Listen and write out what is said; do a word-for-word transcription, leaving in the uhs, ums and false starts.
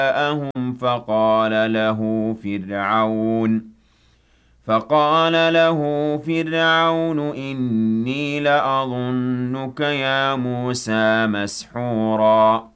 جاءهم فقال له فرعون فقال له فرعون إني لأظنك يا موسى مسحورا